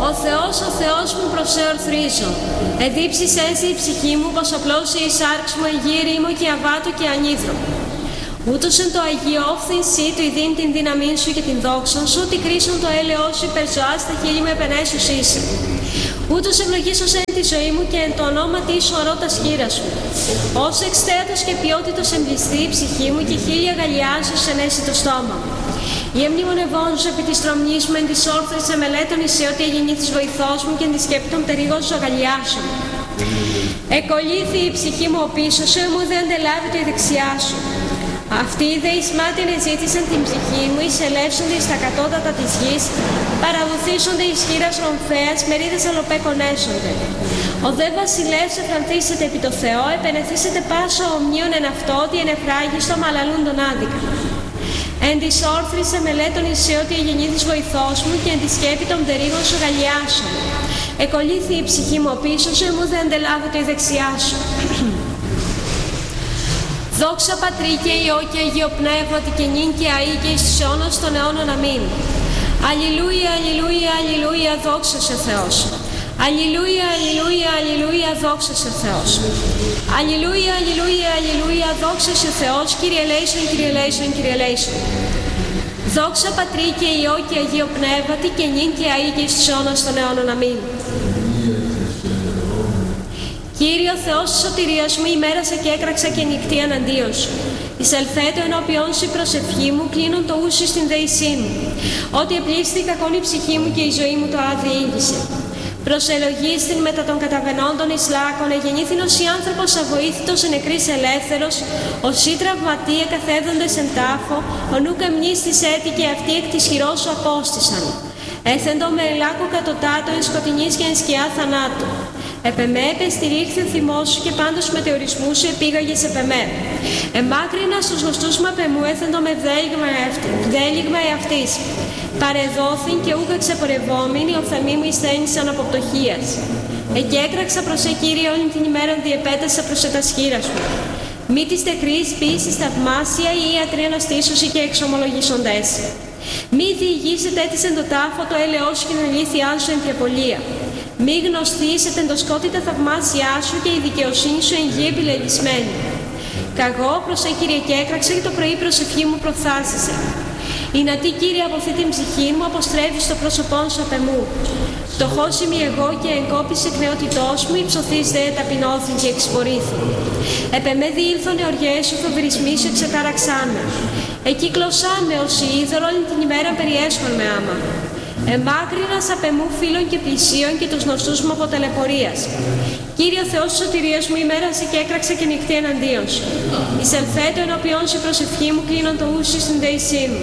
Ο Θεός μου προσεορθρίζω. Εδίψεις έσυ η ψυχή μου, πως απλώσει η σάρξ μου εγγύη ρήμο και αβάτου και ανίδρο. Ούτως εν το αγιόφθην σύ του ειδήν την δύναμή σου και την δόξαν σου, ότι κρίσουν το έλεος σου υπερζωάς στα χείλη με επενέσους είσαι. Ούτως ευλογήσος εν τη ζωή μου και εν το ονόματί σου αρώ τα σχήρα σου. Ως εξθέατος και ποιότητος εμπληστεί η ψυχή μου και χίλια αγαλιάζεις εν έσει το στόμα μου. Η εμνημονευών σου επί της τρομνής μου εν της όρθρης σε μελέτων είσαι ότι εγεννήθης βοηθός μου και εν της σκέπη των πτερίγων σου αγαλιάσουν. Εκολύθη η ψυχή μου ο πίσω σου, μου δε αντελάβει το η δεξιά σου. Αυτοί δε εις μάτιν εζήτησαν την ψυχή μου, εισελεύσονται εις τα κατώτατα της γης, παραδοθήσονται εις χείρας ρομφέας, μερίδες αλοπέκονέσονται. Ο δε βασιλεύς εφρανθήσεται επί το Θεό, επενεθήσεται πάσο ομνίων εν αυτό, ότι εν εφράγιστο μαλαλούν τον άδικα. Εν της όρθρης σε μελέτων είσαι ότι εγεννήθης βοηθός μου και εν τη σκέπη των πτερίγων σου γαλιάσουν. Εκολύθη η ψυχή μου πίσω σου, μου δε αντελάβει το η δεξιά σου. Δόξα Πατρί και Υιό και Αγίο Πνεύματι και νυν και αεί και εις τους αιώνας των αιώνων αμήν. Αλληλούια, αλληλούια, αλληλούια, δόξα σε Θεός. Αλληλούια, αλληλούια, αλληλούια, δόξα σε Θεός. Αλληλούια, αλληλούια, αλληλούια, δόξα σε Θεός. Κύριε ελέησον, Κύριε ελέησον, Κύριε ελέησον. Δόξα Πατρί και Υιό και Αγίο Πνεύματι και νυν και αεί και εις τους αιώνας των αιώνων αμήν. Κύριε ο Θεός της σωτηρίας μου, ημέρασε και έκραξα και νυχτή εναντίον σου. Εισελθέτω ενώπιον σου η προσευχή μου, κλείνουν το ούσι στην δεησή μου. Ότι επλήσθη κακόν η ψυχή μου και η ζωή μου το άδει ήγησε. Προσελογίστην μετά των καταβαινόντων εις λάκων, εγεννήθην ως η άνθρωπος αβοήθητος εν νεκρής ελεύθερος, ως οι τραυματίε καθέδοντες εν τάφο, ο νου καμνής της έτη και αυτοί εκ της χειρός σου απόστησαν. Έθεντο με ελάκο κατωτάτο εν σκοτεινής και εν σκιά θανάτου. Επεμέ επεστηρίχθη ο θυμός σου και πάντως μετεωρισμού σου επήγαγες επεμέ. Εμάκρινα στους γοστούς μου απεμού έθεντο με βδέλιγμα εαυτής. Παρεδόθην και ούγα ξεπορευόμενη, οφθαλμή μου εισθένησαν από πτωχίας. Εκέκραξα προς Κύριε όλη την ημέρα διεπέτασα προς τα σχήρα σου. Μη της τεκρής ποιήσεις θαυμάσια ή ιατροί αναστήσουσι και εξομολογήσοντες. Μη διηγήσετε έτησεν το τάφο το έλεος σου και την αλήθειά σου εν διαπολία. Μη γνωστήσετε εν το σκότη τα θαυμάσια σου και η δικαιοσύνη σου εν γη επιλελισμένη. Καγώ προς Κύριε και έκραξα και το πρωί προσευχή μου προφθάσισε. Η να τι Κύριε από αυτή την ψυχή μου αποστρέφει στο πρόσωπό σου απ' εμού. Φτωχός είμαι εγώ και εγκόπησε εκ νεότητός μου, υψωθείς δε ταπεινώθην και εξπορήθη. Επεμέ διήλθον εωριές σου, φοβρισμοί σου εξετάραξάμε. Εκύκλωσάμε ως η είδωρο όλη την ημέρα περιέσχον με άμα. Εμάκρυνας απ' εμού φίλων και πλησίων και τους γνωστούς μου από ταλαιπωρίας. Κύριε Θεός της σωτηρίας μου, ημέρασε και έκραξα και νυχτή εναντίον σου. Εισελθέτω ενώπιον σου η προσευχή μου, κλείνον το ούσι στην δεησή μου.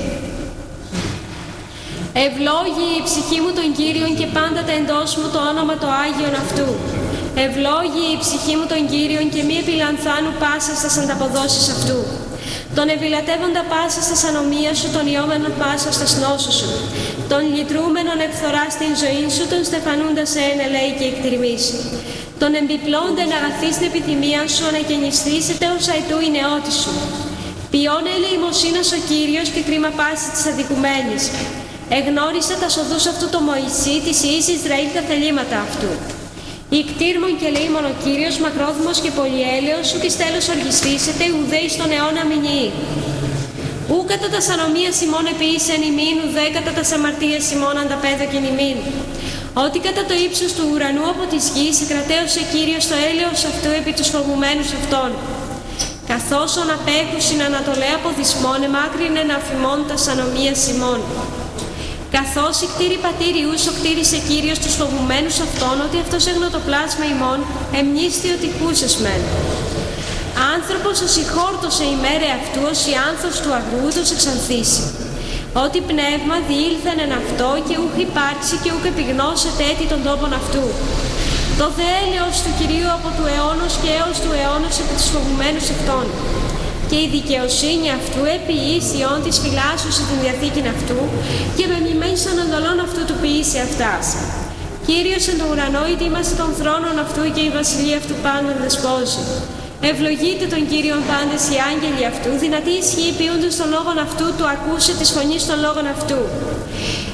Ευλόγη η ψυχή μου τον Κύριον και πάντα τα εντός μου το όνομα το Άγιον αυτού. Ευλόγη η ψυχή μου τον Κύριον και μη επιλανθάνου πάσα στα ανταποδόσεις αυτού. Τον ευηλατεύοντα πάσα στα ανομία σου, τον ιόμενον πάσα στα νόσου σου. Τον λυτρούμενον εκφθορά στην ζωή σου, τον στεφανούντα σε εν ελέη και εκτιρμήσει. Τον εμπιπλώντεν αγαθή στην επιθυμία σου, ανακαινιστήσετε ως αετού η νεότη σου. Ποιόν ελεημοσύνας ο Κύριος και κρίμα πάση της αδικουμένης. Εγνώρισε τα σοδούς αυτού το Μωυσή, της ιής Ισραήλ τα θελήματα αυτού. Ικτήρμον και λεήμον ο Κύριος, μακρόθυμος και πολυέλεος, σου και στέλος οργιστήσετε, ουδέι στον αιώνα μηνύει. Ού κατά τα ανομίας ημών επίησεν ημίν, ουδέ κατά τα αμαρτίας ημών ανταπέδοκεν ημίν. Ότι κατά το ύψος του ουρανού από της γης, εκρατέωσε Κύριος το έλεος αυτού επί τους φοβουμένους αυτών. Καθώς ον απέχουσιν ανατολέ από δυσμών, εμάκρυνεν αφημών τα ανομίας ημών. Καθώς η κτήρη πατήριου σου κτήρισε Κύριος τους φοβουμένους αυτών, ότι αυτός έγνω το πλάσμα ημών, εμνίσθη ότι κούσες μεν. Άνθρωπος ως η χόρτωσε ημέρε αυτού, ως η άνθος του αγρού, τους εξανθήσει. Ότι πνεύμα διήλθεν εν αυτό και ούχ υπάρξει και ούχ επιγνώσεται έτη των τόπων αυτού. Το δε έλεος του Κυρίου από του αιώνος και έως του αιώνος επί τους φοβουμένους αυτών. Και η δικαιοσύνη αυτού επί ίσιον της φυλάσσουσε την διαθήκην αυτού και με μνημένης των εντολών αυτού του ποιήσει αυτάς. Κύριος εν το ουρανό ητήμασε των θρόνων αυτού και η βασιλεία αυτού πάντα δεσπόζει. Ευλογείτε τον Κύριον πάντες οι άγγελοι αυτού, δυνατοί ισχύοι ποιούντες των λόγων αυτού, του ακούσε της φωνής των λόγων αυτού.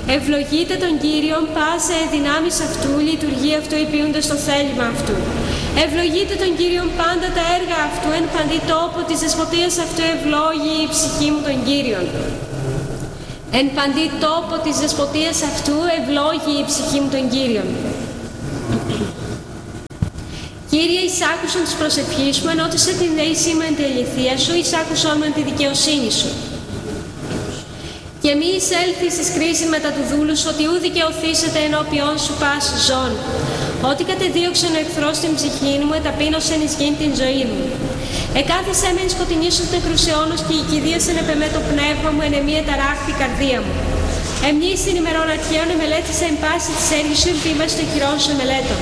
Ευλογείτε τον Κύριον, πάσε δυνάμεις αυτού, λειτουργεί αυτό υπήούντας το θέλημα αυτού. Ευλογείτε τον Κύριον πάντα τα έργα αυτού, εν παντή τόπο της δεσποτείας αυτού ευλόγει η ψυχή μου τον Κύριον. Εν παντή τόπο της δεσποτείας αυτού ευλόγει η ψυχή μου τον Κύριον. Κύριε, εισάκουσον της προσευχής μου, ενώτισε την δεήσή μου εν τη αληθεία σου, εισάκουσον με τη δικαιοσύνη σου. Και μη εισέλθεις εις κρίση μετά του δούλου σου, ότι ου δικαιωθήσετε ενώπιον σου πάση ζών. Ότι κατεδίωξεν ο εχθρός την ψυχή μου, εταπείνωσεν εις γήν την ζωή μου. Εκάθισέ με εν σκοτεινήσου των κρουσεώνος και οικηδίασεν επ' εμέ το πνεύμα μου, εν εμή εταράχθη η καρδία μου. Εμνήσιν ημερών αρχαίων εμελέτησα εν πάση της έργης σου, εμπήμας των χειρών σου εμελέτων.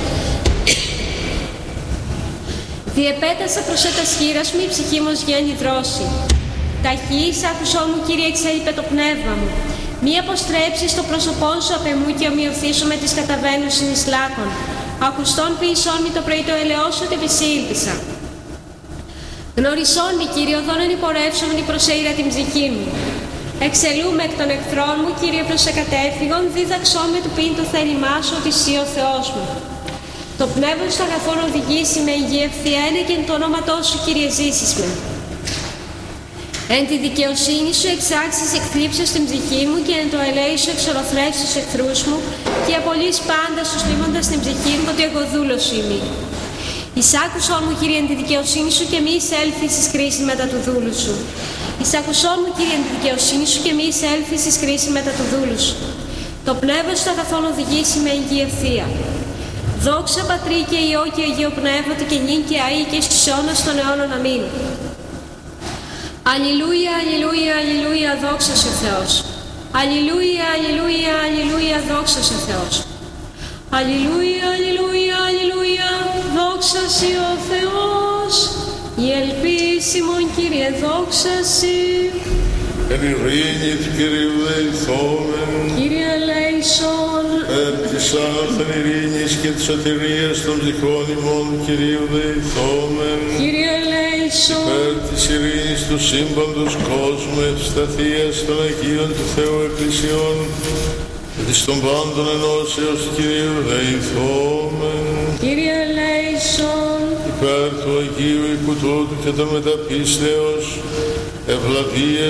Διεπέτασα προς έτας χείρας μου, η ψυχή μου ως γέννη δρόση. Ταχύς άκουσόν μου, Κύριε, εξέλιπε το πνεύμα μου. Μη αποστρέψεις το πρόσωπόν σου απ' εμού και ομοιωθήσω με τις καταβαίνουσιν εις λάκων. Ακουστών ποιησόν μη το πρωί το ελαιό σου, ότι επισήλπισα. Γνωρισόν μη, Κύριε, οδόν εν υπορεύσον μη προσέειρα την ψυχή μου. Εξελούμε εκ των εχθρών μου, Κύριε, προς εκατέφυγον, δίδαξόν με του πίν το θέλημά σου, ότι εσύ ο Θεός μου. Το πνεύμα σου αγαθόν οδηγήσει με υγεία ευθιαίνε και εν το όνοματό σου, Κύριε, ζήσεις με. Εν τη δικαιοσύνη σου εξάξεις εκθλίψεις στην ψυχή μου και εν το ελέη σου εξολοθρεύσεις τους εχθρούς μου και απολύεις πάντα στους λίμοντας στην ψυχή μου ότι εγώ δούλος σου είμαι. Εισάκουσόν μου, Κύριε, εν τη δικαιοσύνη σου και μη εισέλθεις εις κρίση μετά του δούλου σου. Εισάκουσόν μου, Κύριε, εν τη δικαιοσύνη σου και μη εισέλθεις εις κρίση μετά του δούλου σου. Το πνεύμα σου αγαθόν οδηγήσει με υγεία ευθεία. Δόξα Πατρί και Υιό και Αγίο Πνεύματι και νυν και αεί και εις τους αιώνας των αιώνων. Αμήν. Αλληλούια, αλληλούια, αλληλούια, δόξα σε ο Θεός. Αλληλούια, αλληλούια, αλληλούια, δόξα σε ο Θεός. Αλληλούια, αλληλούια, αλληλούια, δόξα σε ο Θεός. Η ελπίσιμον, Κύριε, δόξα σε. Εν ειρήνη του Κυρίου δεηθόμεν. Κύριε ελέησον. Επ' της άνωθεν ειρήνης και της σωτηρίας των ψυχών ημών Κυρίου δεηθόμεν. Κύριε ελέησον. Επ' της ειρήνης του σύμπαντος κόσμου, ευσταθίας των Αγίων του Θεού Εκκλησιών, και της των πάντων ενώσεως Κυρίου δεηθόμεν. Κύριε ελέησον. Υπέρ του Αγίου οίκου τούτου και των μεταπίστεως, ευλαβίες